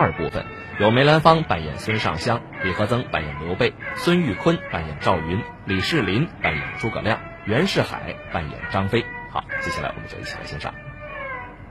二部分，由梅兰芳扮演孙尚香，李和曾扮演刘备，孙玉坤扮演赵云，李世林扮演诸葛亮，袁世海扮演张飞。好，接下来我们就一起来欣赏。